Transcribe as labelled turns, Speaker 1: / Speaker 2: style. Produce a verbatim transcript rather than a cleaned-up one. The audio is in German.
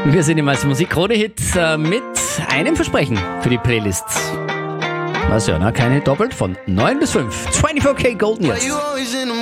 Speaker 1: Wir sind im als Musik-Krone-Hit äh, mit einem Versprechen für die Playlist. Was ja, na, keine doppelt von neun bis fünf. vierundzwanzig K Golden jetzt.